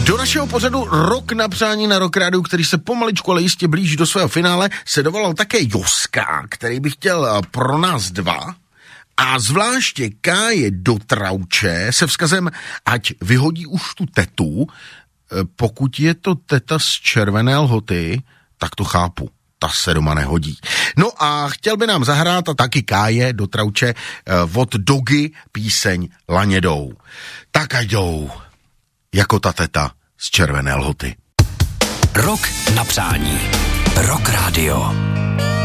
Do našeho pořadu Rok na přání na Rock Rádiu, který se pomaličku, ale jistě blíží do svého finále, se dovolal také Joska, který by chtěl pro nás dva a zvláště Káje do Trauče se vzkazem, ať vyhodí už tu tetu, pokud je to teta z Červené Lhoty, tak to chápu. Ta se doma nehodí. No a chtěl by nám zahrát a taky Káje do Trauče od Dogy píseň Lanědou. Tak ať jdou, jako ta teta z Červené Lhoty. Rok na přání. Rock Radio.